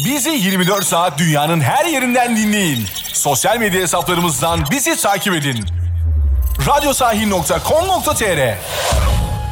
Bizi 24 saat dünyanın her yerinden dinleyin. Sosyal medya hesaplarımızdan bizi takip edin. Radyosahil.com.tr